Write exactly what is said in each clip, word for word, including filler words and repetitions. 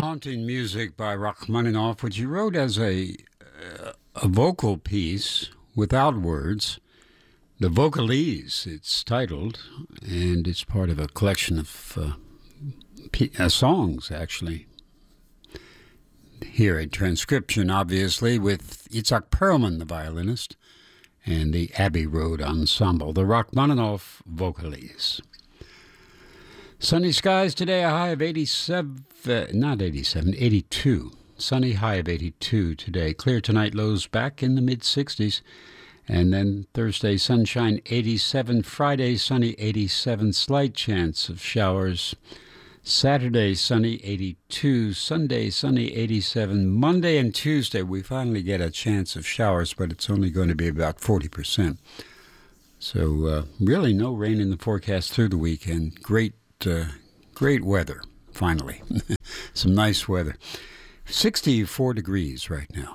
Haunting Music by Rachmaninoff, which he wrote as a, uh, a vocal piece without words. The Vocalese, it's titled, and it's part of a collection of uh, p- uh, songs, actually. Here a transcription, obviously, with Itzhak Perlman, the violinist, and the Abbey Road Ensemble, the Rachmaninoff Vocalese. Sunny skies today, a high of eighty-seven, uh, not eighty-seven, eighty-two. Sunny high of eighty-two today. Clear tonight, lows back in the mid-sixties. And then Thursday, sunshine, eighty-seven. Friday, sunny, eighty-seven. Slight chance of showers. Saturday, sunny, eighty-two. Sunday, sunny, eighty-seven. Monday and Tuesday, we finally get a chance of showers, but it's only going to be about forty percent. So uh, really no rain in the forecast through the weekend. Great, uh, great weather, finally. Some nice weather. sixty-four degrees right now.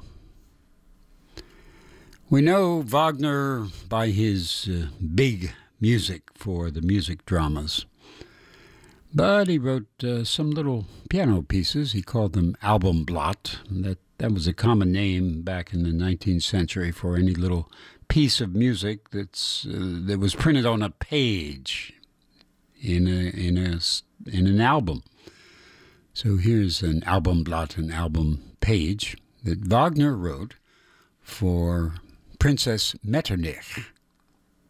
We know Wagner by his uh, big music for the music dramas. But he wrote uh, some little piano pieces. He called them Albumblatt. That that was a common name back in the nineteenth century for any little piece of music that's uh, that was printed on a page in a in a in an album. So here's an Albumblatt, an album page that Wagner wrote for Princess Metternich.